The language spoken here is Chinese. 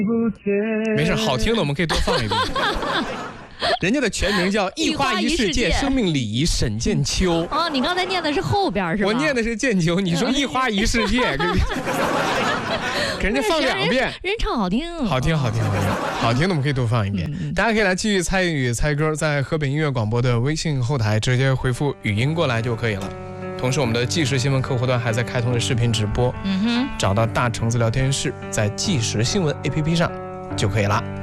没事，好听的我们可以多放一遍。人家的全名叫一花一世界生命礼仪沈建秋。 哦，你刚才念的是后边是吧？ 我念的是建秋，你说一花一世界，给人家放2遍。 人唱好听， 好听的我们可以多放一遍。大家可以来继续参与猜歌，在河北音乐广播的微信后台直接回复语音过来就可以了。同时我们的即时新闻客户端还在开通的视频直播，找到大橙子聊天室，在即时新闻 APP 上就可以了。